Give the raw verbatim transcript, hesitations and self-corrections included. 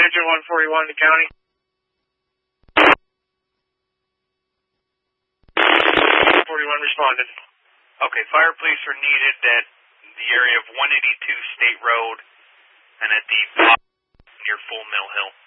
Engine one forty-one to county. forty-one responded. Okay, fire police are needed at the area of one eighty-two State Road and at the block near Full Mill Hill.